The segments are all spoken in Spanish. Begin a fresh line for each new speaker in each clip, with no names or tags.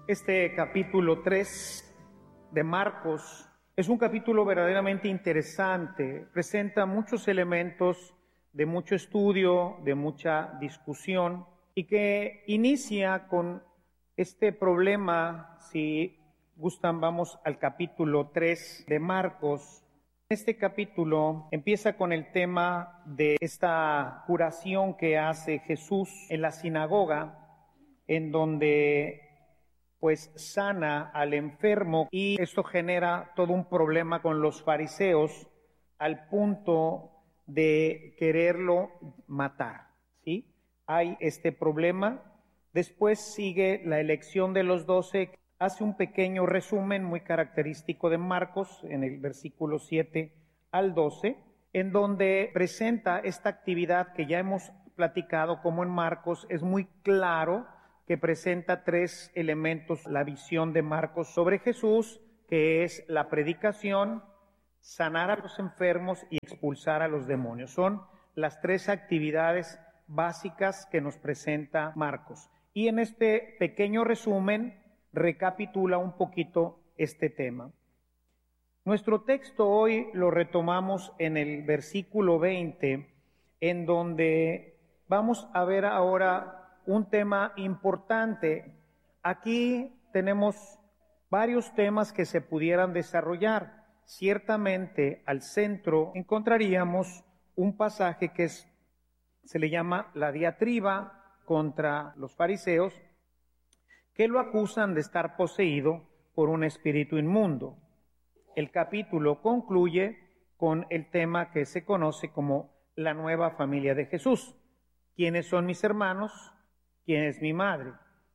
Este capítulo 3 de Marcos es un capítulo verdaderamente interesante, presenta muchos elementos de mucho estudio, de mucha discusión, y que inicia con este problema. Si gustan, vamos al capítulo 3 de Marcos. Este capítulo empieza con el tema de esta curación que hace Jesús en la sinagoga, en donde pues sana al enfermo, y esto genera todo un problema con los fariseos al punto de quererlo matar, ¿sí? Hay este problema. Después sigue la elección de los 12, hace un pequeño resumen muy característico de Marcos en el versículo 7 al 12, en donde presenta esta actividad que ya hemos platicado, como en Marcos es muy claro que presenta tres elementos, la visión de Marcos sobre Jesús, que es la predicación, sanar a los enfermos y expulsar a los demonios. Son las tres actividades básicas que nos presenta Marcos. Y en este pequeño resumen recapitula un poquito este tema. Nuestro texto hoy lo retomamos en el versículo 20, en donde vamos a ver ahora un tema importante. Aquí tenemos varios temas que se pudieran desarrollar. Ciertamente al centro encontraríamos un pasaje que se le llama la diatriba contra los fariseos, que lo acusan de estar poseído por un espíritu inmundo. El capítulo concluye con el tema que se conoce como la nueva familia de Jesús. ¿Quiénes son mis hermanos? ¿Quién es mi madre?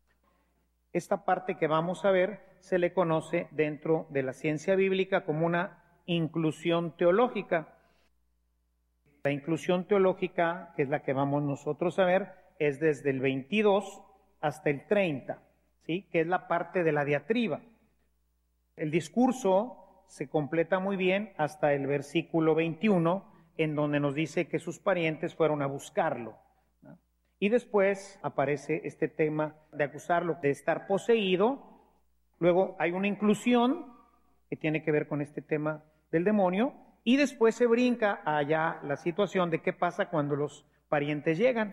Esta parte que vamos a ver se le conoce dentro de la ciencia bíblica como una inclusión teológica. La inclusión teológica, que es la que vamos nosotros a ver, es desde el 22 hasta el 30, ¿sí? Que es la parte de la diatriba. El discurso se completa muy bien hasta el versículo 21, en donde nos dice que sus parientes fueron a buscarlo. Y después aparece este tema de acusarlo de estar poseído. Luego hay una inclusión que tiene que ver con este tema del demonio. Y después se brinca allá la situación de qué pasa cuando los parientes llegan.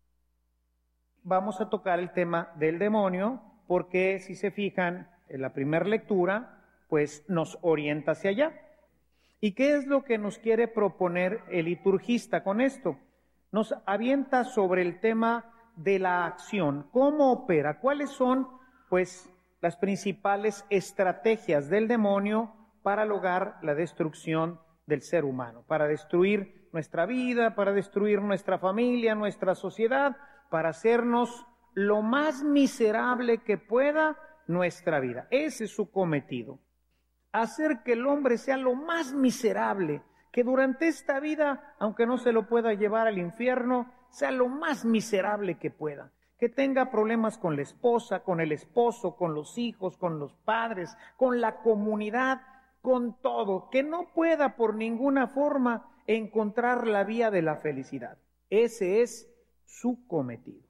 Vamos a tocar el tema del demonio porque, si se fijan, en la primera lectura, pues nos orienta hacia allá. ¿Y qué es lo que nos quiere proponer el liturgista con esto? Nos avienta sobre el tema de la acción. ¿Cómo opera? ¿Cuáles son, pues, las principales estrategias del demonio para lograr la destrucción del ser humano? Para destruir nuestra vida, para destruir nuestra familia, nuestra sociedad, para hacernos lo más miserable que pueda nuestra vida. Ese es su cometido. Hacer que el hombre sea lo más miserable, que durante esta vida, aunque no se lo pueda llevar al infierno, sea lo más miserable que pueda. Que tenga problemas con la esposa, con el esposo, con los hijos, con los padres, con la comunidad, con todo. Que no pueda por ninguna forma encontrar la vía de la felicidad. Ese es su cometido.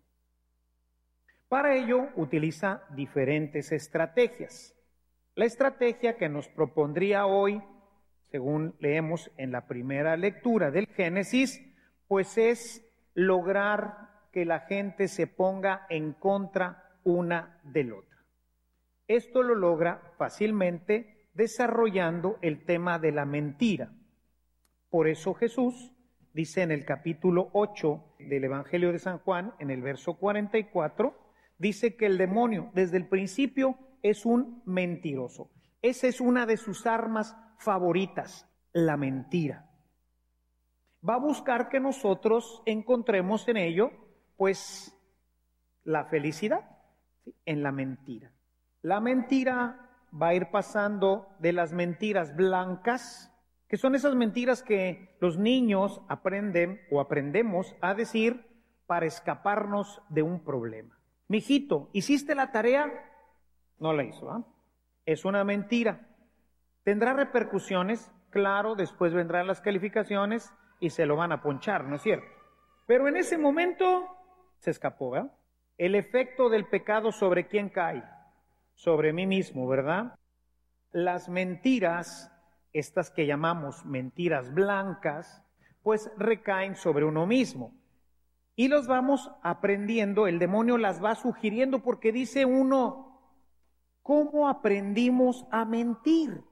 Para ello utiliza diferentes estrategias. La estrategia que nos propondría hoy, según leemos en la primera lectura del Génesis, pues es lograr que la gente se ponga en contra una del otra. Esto lo logra fácilmente desarrollando el tema de la mentira. Por eso Jesús dice en el capítulo 8 del Evangelio de San Juan, en el verso 44, dice que el demonio desde el principio es un mentiroso. Esa es una de sus armas favoritas, la mentira. Va a buscar que nosotros encontremos en ello, pues, la felicidad, ¿sí? En la mentira. La mentira va a ir pasando de las mentiras blancas, que son esas mentiras que los niños aprenden o aprendemos a decir para escaparnos de un problema. Mijito, ¿hiciste la tarea? No la hizo, ¿ah? Es una mentira. ¿Tendrá repercusiones? Claro, después vendrán las calificaciones y se lo van a ponchar, ¿no es cierto? Pero en ese momento se escapó, ¿verdad? El efecto del pecado, ¿sobre quién cae? sobre mí mismo, ¿verdad? Las mentiras, estas que llamamos mentiras blancas, pues recaen sobre uno mismo. Y los vamos aprendiendo, el demonio las va sugiriendo porque dice uno, ¿cómo aprendimos a mentir?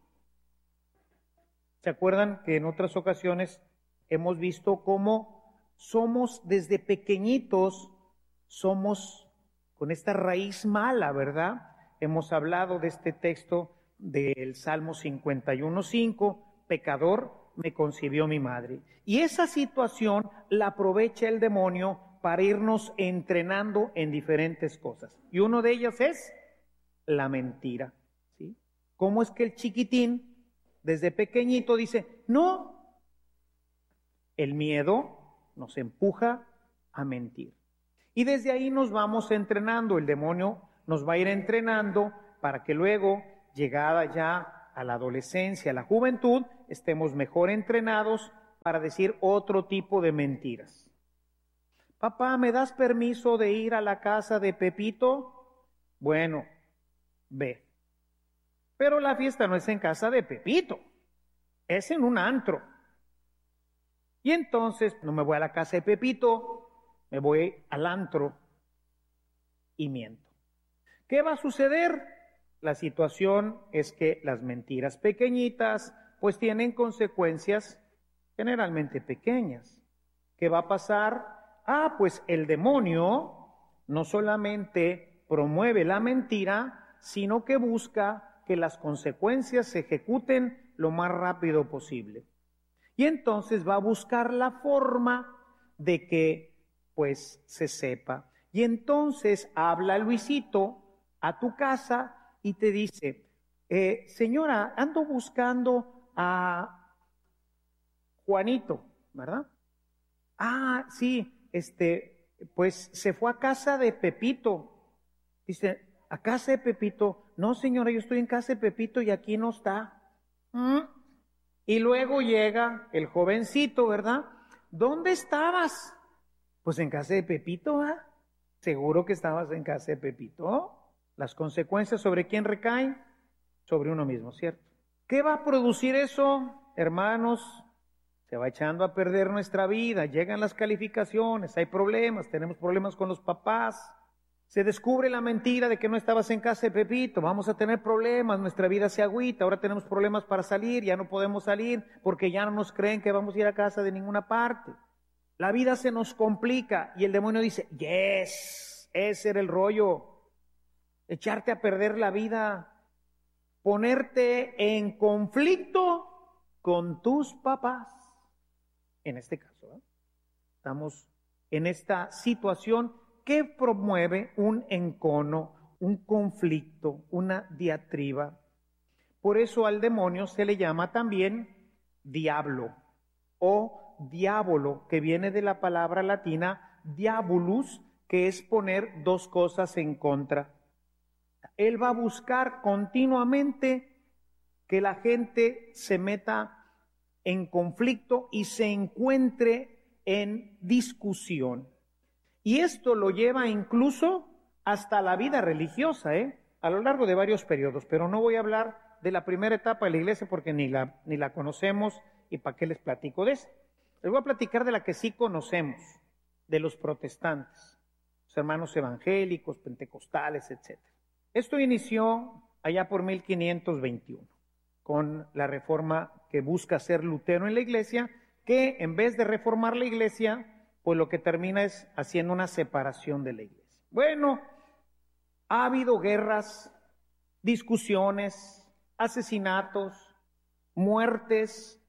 ¿Se acuerdan que en otras ocasiones hemos visto cómo somos desde pequeñitos, somos con esta raíz mala, ¿verdad? Hemos hablado de este texto del Salmo 51:5, pecador me concibió mi madre. Y esa situación la aprovecha el demonio para irnos entrenando en diferentes cosas. Y uno de ellas es la mentira, ¿sí? ¿Cómo es que el chiquitín desde pequeñito dice, no? El miedo nos empuja a mentir. Y desde ahí nos vamos entrenando, el demonio nos va a ir entrenando para que luego, llegada ya a la adolescencia, a la juventud, estemos mejor entrenados para decir otro tipo de mentiras. Papá, ¿me das permiso de ir a la casa de Pepito? Bueno, ve. Pero la fiesta no es en casa de Pepito, es en un antro. Y entonces no me voy a la casa de Pepito, me voy al antro y miento. ¿Qué va a suceder? La situación es que las mentiras pequeñitas pues tienen consecuencias generalmente pequeñas. ¿Qué va a pasar? Pues el demonio no solamente promueve la mentira, sino que busca que las consecuencias se ejecuten lo más rápido posible. Y entonces va a buscar la forma de que pues se sepa. Y entonces habla Luisito a tu casa y te dice, señora, ando buscando a Juanito, ¿verdad? Sí, pues se fue a casa de Pepito. Dice, ¿a casa de Pepito? No, señora, yo estoy en casa de Pepito y aquí no está. Y luego llega el jovencito, ¿verdad? ¿Dónde estabas? Pues en casa de Pepito, ¿ah? ¿Seguro que estabas en casa de Pepito? Las consecuencias ¿sobre quién recaen? Sobre uno mismo, ¿cierto? ¿Qué va a producir eso, hermanos? Se va echando a perder nuestra vida, llegan las calificaciones, hay problemas, tenemos problemas con los papás, se descubre la mentira de que no estabas en casa de Pepito, vamos a tener problemas, nuestra vida se agüita, ahora tenemos problemas para salir, ya no podemos salir porque ya no nos creen que vamos a ir a casa de ninguna parte. La vida se nos complica y el demonio dice, yes, ese era el rollo, echarte a perder la vida, ponerte en conflicto con tus papás. En este caso, estamos en esta situación que promueve un encono, un conflicto, una diatriba. Por eso al demonio se le llama también diablo o diabolo, que viene de la palabra latina diabolus, que es poner dos cosas en contra. Él va a buscar continuamente que la gente se meta en conflicto y se encuentre en discusión. Y esto lo lleva incluso hasta la vida religiosa, a lo largo de varios periodos, pero no voy a hablar de la primera etapa de la iglesia porque ni la conocemos y para qué les platico de eso. Les voy a platicar de la que sí conocemos, de los protestantes, los hermanos evangélicos, pentecostales, etc. Esto inició allá por 1521, con la reforma que busca hacer Lutero en la iglesia, que en vez de reformar la iglesia, pues lo que termina es haciendo una separación de la iglesia. Bueno, ha habido guerras, discusiones, asesinatos, muertes.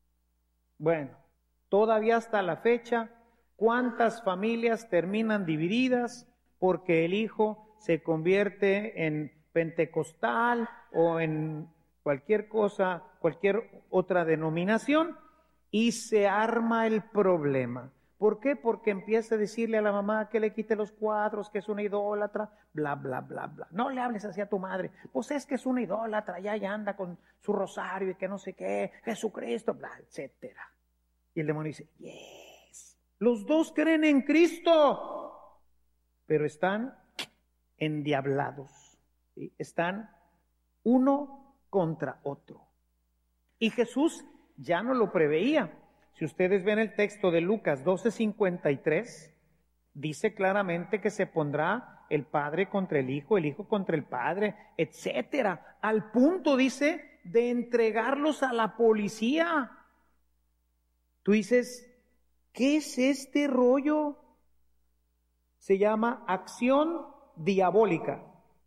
Bueno, todavía hasta la fecha, ¿cuántas familias terminan divididas porque el hijo se convierte en pentecostal o en cualquier cosa, cualquier otra denominación, y se arma el problema? ¿Por qué? Porque empieza a decirle a la mamá que le quite los cuadros, que es una idólatra, bla, bla, bla, bla. No le hables así a tu madre, pues es que es una idólatra, ya anda con su rosario y que no sé qué, Jesucristo, bla, etcétera. Y el demonio dice, yes, los dos creen en Cristo, pero están endiablados. ¿sí? Están uno contra otro. Y Jesús ya no lo preveía. Si ustedes ven el texto de Lucas 12:53, dice claramente que se pondrá el padre contra el hijo contra el padre, etcétera. Al punto, dice, de entregarlos a la policía. Tú dices, ¿qué es este rollo? Se llama acción diabólica.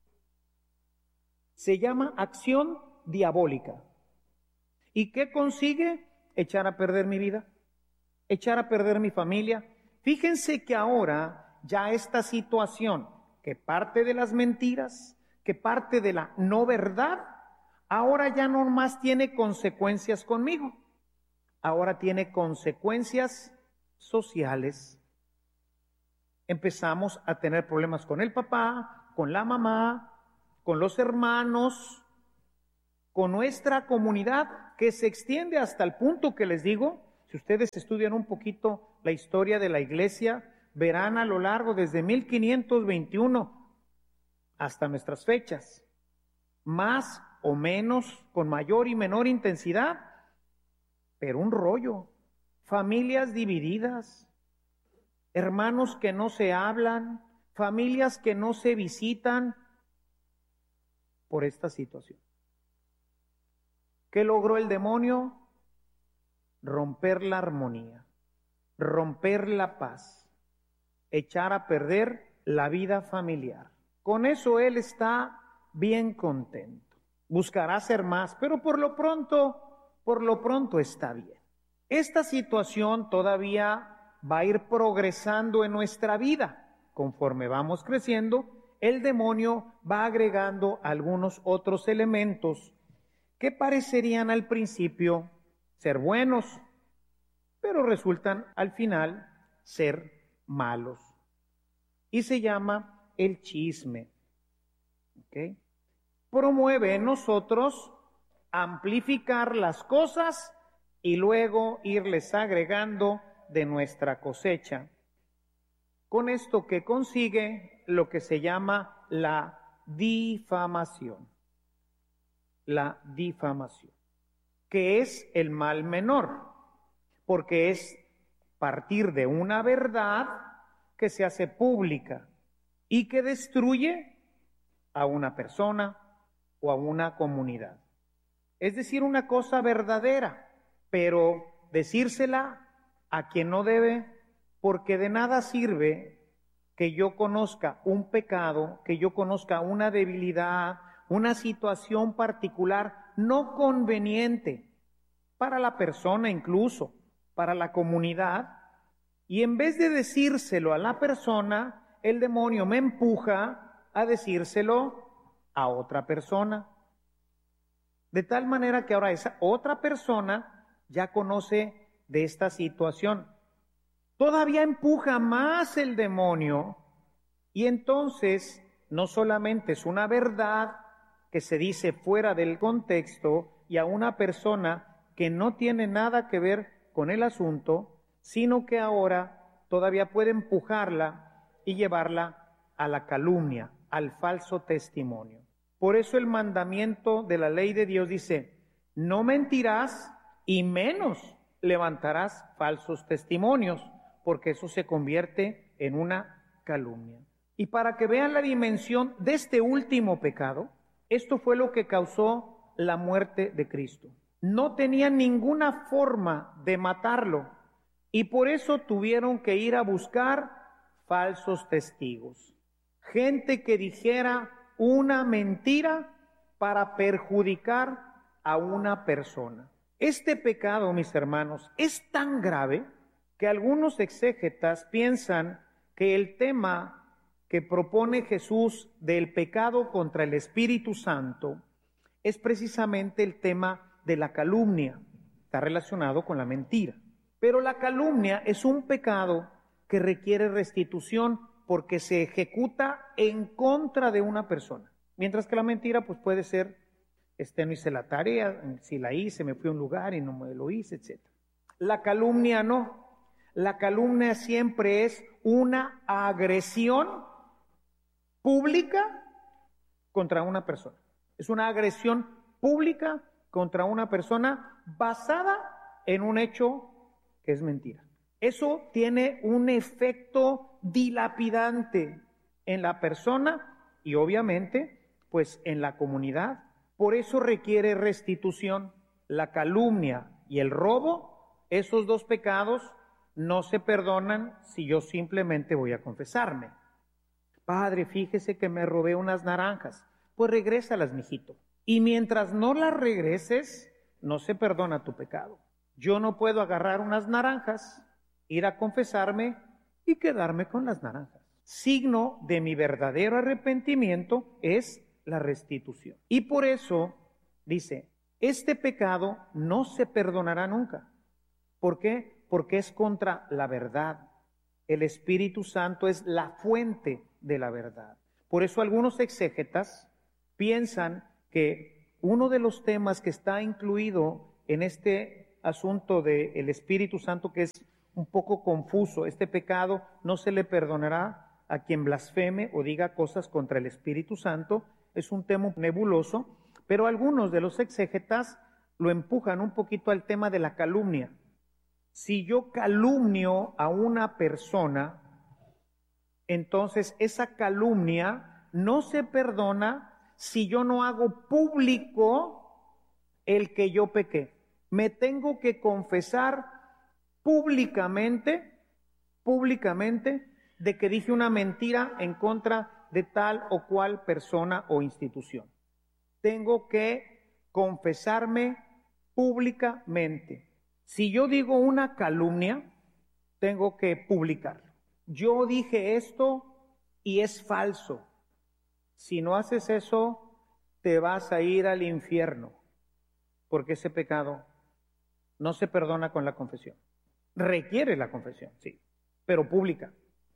Se llama acción diabólica. ¿Y qué consigue? Echar a perder mi vida, echar a perder mi familia. Fíjense que ahora ya esta situación, que parte de las mentiras, que parte de la no verdad, ahora ya no más tiene consecuencias conmigo, ahora tiene consecuencias sociales. Empezamos a tener problemas con el papá, con la mamá, con los hermanos, con nuestra comunidad, que se extiende hasta el punto que les digo, si ustedes estudian un poquito la historia de la iglesia, verán a lo largo desde 1521 hasta nuestras fechas, más o menos, con mayor y menor intensidad, pero un rollo, familias divididas, hermanos que no se hablan, familias que no se visitan por esta situación. ¿Qué logró el demonio? Romper la armonía, romper la paz, echar a perder la vida familiar. Con eso él está bien contento. Buscará hacer más, pero por lo pronto está bien. Esta situación todavía va a ir progresando en nuestra vida. Conforme vamos creciendo, el demonio va agregando algunos otros elementos que parecerían al principio ser buenos, pero resultan al final ser malos. Y se llama el chisme. ¿Okay? Promueve en nosotros amplificar las cosas y luego irles agregando de nuestra cosecha. Con esto que consigue lo que se llama la difamación. La difamación, que es el mal menor, porque es partir de una verdad que se hace pública y que destruye a una persona o a una comunidad. Es decir, una cosa verdadera, pero decírsela a quien no debe, porque de nada sirve que yo conozca un pecado, que yo conozca una debilidad, una situación particular no conveniente para la persona, incluso para la comunidad, y en vez de decírselo a la persona, el demonio me empuja a decírselo a otra persona. De tal manera que ahora esa otra persona ya conoce de esta situación. Todavía empuja más el demonio, y entonces no solamente es una verdad que se dice fuera del contexto y a una persona que no tiene nada que ver con el asunto, sino que ahora todavía puede empujarla y llevarla a la calumnia, al falso testimonio. Por eso el mandamiento de la ley de Dios dice, no mentirás y menos levantarás falsos testimonios, porque eso se convierte en una calumnia. Y para que vean la dimensión de este último pecado, esto fue lo que causó la muerte de Cristo. No tenían ninguna forma de matarlo y por eso tuvieron que ir a buscar falsos testigos. Gente que dijera una mentira para perjudicar a una persona. Este pecado, mis hermanos, es tan grave que algunos exégetas piensan que el tema que propone Jesús del pecado contra el Espíritu Santo es precisamente el tema de la calumnia. Está relacionado con la mentira. Pero la calumnia es un pecado que requiere restitución porque se ejecuta en contra de una persona. Mientras que la mentira pues puede ser, no hice la tarea, si la hice, me fui a un lugar y no me lo hice, etc. La calumnia no. La calumnia siempre es una agresión pública contra una persona. Es una agresión pública contra una persona basada en un hecho que es mentira. Eso tiene un efecto dilapidante en la persona y obviamente pues en la comunidad. Por eso requiere restitución. La calumnia y el robo, esos dos pecados no se perdonan si yo simplemente voy a confesarme. Padre, fíjese que me robé unas naranjas. Pues regrésalas, mijito. Y mientras no las regreses, no se perdona tu pecado. Yo no puedo agarrar unas naranjas, ir a confesarme y quedarme con las naranjas. Signo de mi verdadero arrepentimiento es la restitución. Y por eso dice, este pecado no se perdonará nunca. ¿Por qué? Porque es contra la verdad. El Espíritu Santo es la fuente de la verdad. Por eso algunos exégetas piensan que uno de los temas que está incluido en este asunto del Espíritu Santo, que es un poco confuso, este pecado no se le perdonará a quien blasfeme o diga cosas contra el Espíritu Santo, es un tema nebuloso, pero algunos de los exégetas lo empujan un poquito al tema de la calumnia. Si yo calumnio a una persona, entonces esa calumnia no se perdona si yo no hago público el que yo pequé. Me tengo que confesar públicamente de que dije una mentira en contra de tal o cual persona o institución. Tengo que confesarme públicamente. Si yo digo una calumnia, tengo que publicarlo. Yo dije esto y es falso. Si no haces eso, te vas a ir al infierno, porque ese pecado no se perdona con la confesión. Requiere la confesión, sí, pero pública.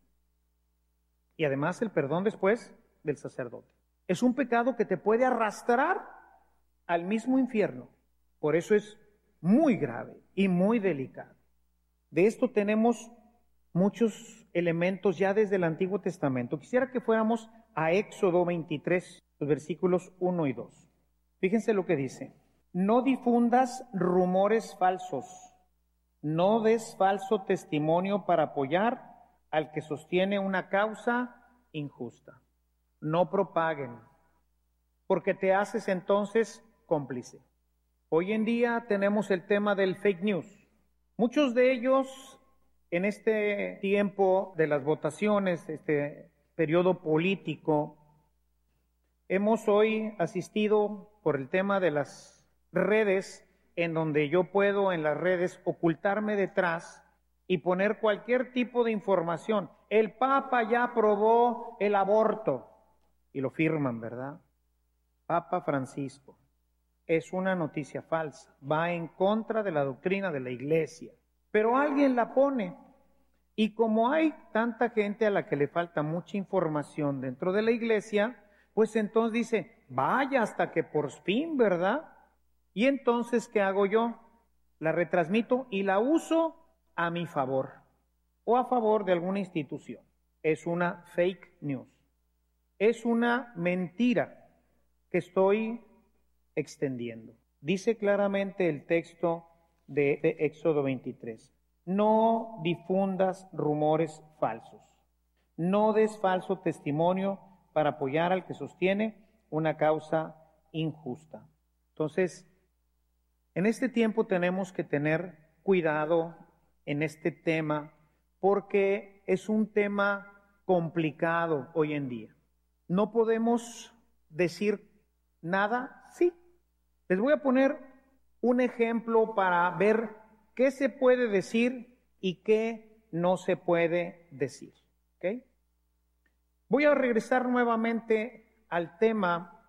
Y además el perdón después del sacerdote. Es un pecado que te puede arrastrar al mismo infierno. Por eso es muy grave y muy delicado. De esto tenemos muchos elementos ya desde el Antiguo Testamento. Quisiera que fuéramos a Éxodo 23, los versículos 1 y 2. Fíjense lo que dice. No difundas rumores falsos, no des falso testimonio para apoyar al que sostiene una causa injusta. No propaguen, porque te haces entonces cómplice. Hoy en día tenemos el tema del fake news. Muchos de ellos en este tiempo de las votaciones, este periodo político, hemos hoy asistido por el tema de las redes, en donde yo puedo en las redes ocultarme detrás y poner cualquier tipo de información. El Papa ya aprobó el aborto y lo firman, ¿verdad? Papa Francisco. Es una noticia falsa, va en contra de la doctrina de la Iglesia, pero alguien la pone. Y como hay tanta gente a la que le falta mucha información dentro de la Iglesia, pues entonces dice, vaya hasta que por fin, ¿verdad? Y entonces, ¿qué hago yo? La retransmito y la uso a mi favor o a favor de alguna institución. Es una fake news. Es una mentira que estoy extendiendo. Dice claramente el texto de Éxodo 23. No difundas rumores falsos. No des falso testimonio para apoyar al que sostiene una causa injusta. Entonces, en este tiempo tenemos que tener cuidado en este tema porque es un tema complicado hoy en día. No podemos decir nada, sí. Les voy a poner un ejemplo para ver qué se puede decir y qué no se puede decir. ¿Okay? Voy a regresar nuevamente al tema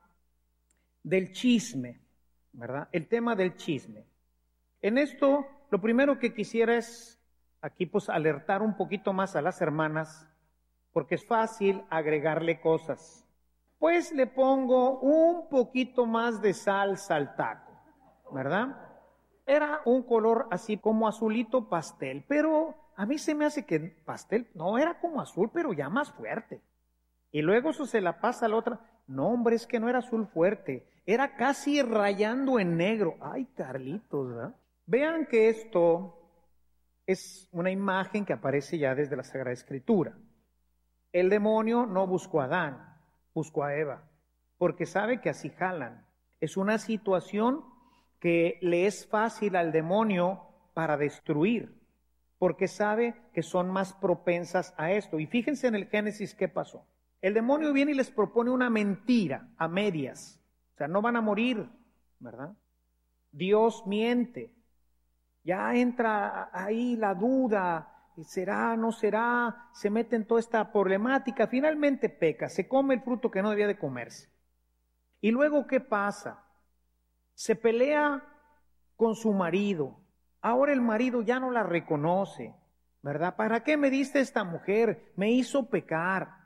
del chisme, ¿verdad? El tema del chisme. En esto, lo primero que quisiera es aquí pues alertar un poquito más a las hermanas, porque es fácil agregarle cosas. Pues le pongo un poquito más de salsa al taco, ¿verdad? Era un color así como azulito pastel, pero a mí se me hace que pastel, no, era como azul, pero ya más fuerte. Y luego eso se la pasa a la otra, No, hombre, es que no era azul fuerte, era casi rayando en negro. Ay, Carlitos, ¿verdad? Vean que esto es una imagen que aparece ya desde la Sagrada Escritura. El demonio no buscó a Adán, buscó a Eva, porque sabe que así jalan. Es una situación que le es fácil al demonio para destruir, porque sabe que son más propensas a esto. Y fíjense en el Génesis qué pasó. El demonio viene y les propone una mentira a medias. O sea, no van a morir, ¿verdad? Dios miente. Ya entra ahí la duda, ¿será, no será? Se mete en toda esta problemática. Finalmente peca, se come el fruto que no debía de comerse. Y luego, ¿qué pasa? Se pelea con su marido. Ahora el marido ya no la reconoce, ¿verdad? ¿Para qué me diste esta mujer? Me hizo pecar.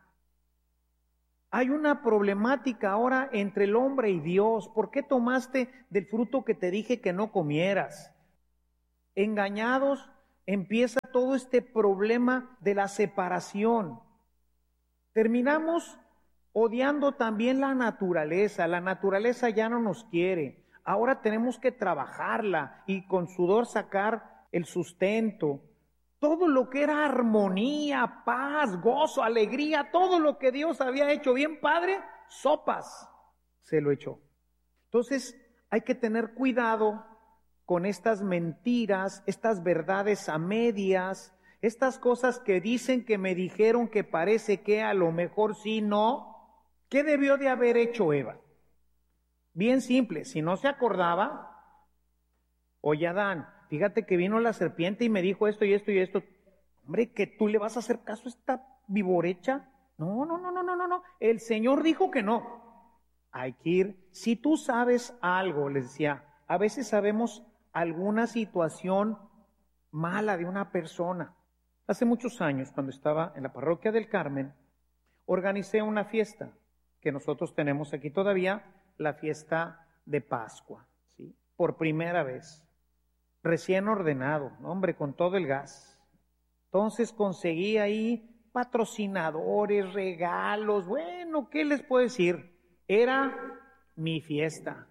Hay una problemática ahora entre el hombre y Dios. ¿Por qué tomaste del fruto que te dije que no comieras? Engañados, empieza todo este problema de la separación. Terminamos odiando también la naturaleza. La naturaleza ya no nos quiere. Ahora tenemos que trabajarla y con sudor sacar el sustento. Todo lo que era armonía, paz, gozo, alegría, todo lo que Dios había hecho bien padre, sopas se lo echó. Entonces hay que tener cuidado con estas mentiras, estas verdades a medias, estas cosas que dicen que me dijeron que parece que a lo mejor sí, no. ¿Qué debió de haber hecho Eva? Bien simple, si no se acordaba, oye Adán, fíjate que vino la serpiente y me dijo esto y esto y esto. Hombre, ¿que tú le vas a hacer caso a esta viborecha? No. El Señor dijo que no. Hay que ir. Si tú sabes algo, les decía, a veces sabemos alguna situación mala de una persona. Hace muchos años, cuando estaba en la parroquia del Carmen, organicé una fiesta que nosotros tenemos aquí todavía, la fiesta de Pascua, ¿sí? Por primera vez, recién ordenado, hombre, con todo el gas. Entonces conseguí ahí patrocinadores, regalos, bueno, ¿qué les puedo decir? Era mi fiesta.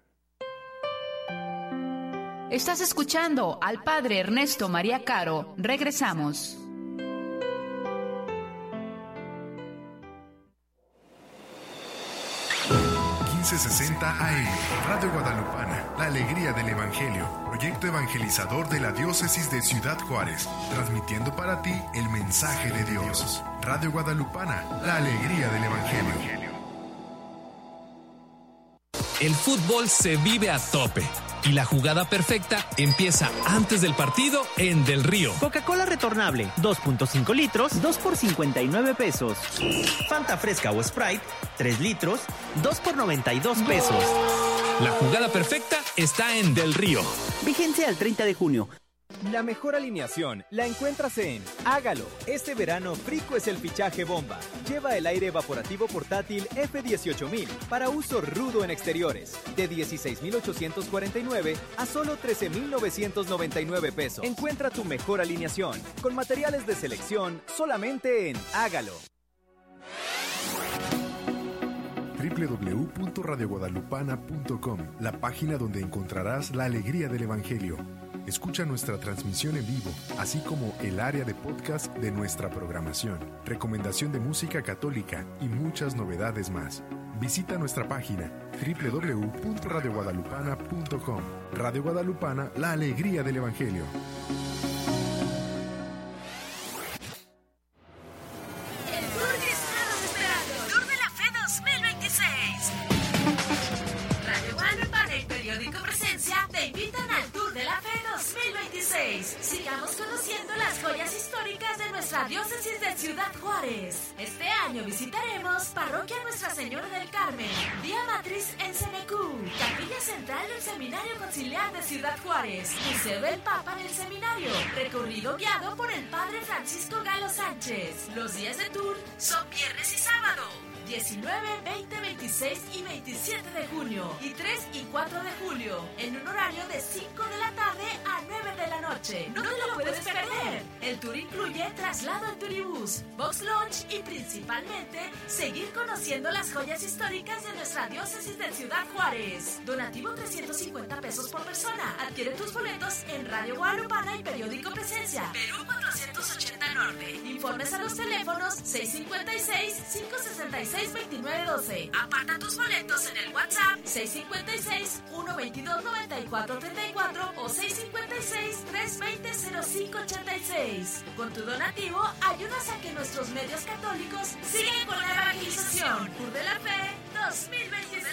Estás escuchando al Padre Ernesto María Caro. Regresamos.
AM, Radio Guadalupana, la alegría del Evangelio, proyecto evangelizador de la diócesis de Ciudad Juárez, transmitiendo para ti el mensaje de Dios. Radio Guadalupana, la alegría del Evangelio.
El fútbol se vive a tope y la jugada perfecta empieza antes del partido en Del Río.
Coca-Cola retornable, 2.5 litros, 2 por 59 pesos. Fanta fresca o Sprite, 3 litros, 2 por 92 pesos.
La jugada perfecta está en Del Río.
Vigencia al 30 de junio.
La mejor alineación la encuentras en Hágalo. Este verano Frico es el fichaje bomba. Lleva el aire evaporativo portátil F18000 para uso rudo en exteriores, de 16,849 a solo 13,999 pesos. Encuentra tu mejor alineación con materiales de selección solamente en Hágalo.
www.radioguadalupana.com, la página donde encontrarás la alegría del Evangelio. Escucha nuestra transmisión en vivo, así como el área de podcast de nuestra programación, recomendación de música católica y muchas novedades más. Visita nuestra página www.radioguadalupana.com. Radio Guadalupana, la alegría del Evangelio.
Sigamos conociendo las joyas históricas de nuestra diócesis de Ciudad Juárez. Este año visitaremos Parroquia Nuestra Señora del Carmen, Vía Matriz en Cenecú, Capilla Central del Seminario Conciliar de Ciudad Juárez, Museo del Papa en el Seminario, recorrido guiado por el Padre Francisco Galo Sánchez. Los días de tour son viernes y sábado. 19, 20, 26 y 27 de junio y 3 y 4 de julio, en un horario de 5 de la tarde a 9 de la noche. ¡No te lo puedes perder! El tour incluye traslado en turibús, box lunch y principalmente seguir conociendo las joyas históricas de nuestra diócesis de Ciudad Juárez. Donativo 350 pesos por persona. Adquiere tus boletos en Radio Guadalupana y Periódico Presencia, Perú 480 Norte. Informes a los teléfonos 656-566-2912. Aparta tus boletos en el WhatsApp 656-122-9434 o 656-320-0586. Con tu donativo ayudas a que nuestros medios católicos sigan con la evangelización. Tour de la Fe 2026.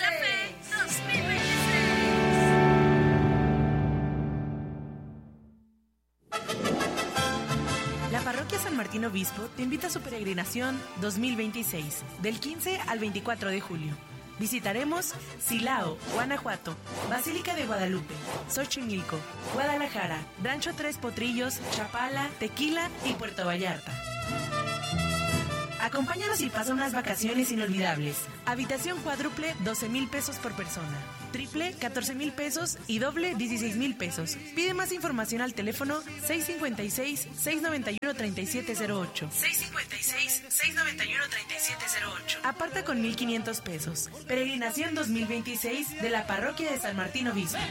La Parroquia San Martín Obispo te invita a su peregrinación 2026, del 15 al 24 de julio. Visitaremos Silao, Guanajuato, Basílica de Guadalupe, Xochimilco, Guadalajara, Rancho Tres Potrillos, Chapala, Tequila y Puerto Vallarta. Acompáñanos y pasa unas vacaciones inolvidables. Habitación cuádruple, 12,000 pesos por persona. Triple, 14,000 pesos y doble, 16,000 pesos. Pide más información al teléfono 656-691-3708. 656-691-3708. Aparta con 1,500 pesos. Peregrinación 2026 de la Parroquia de San Martín Obispo.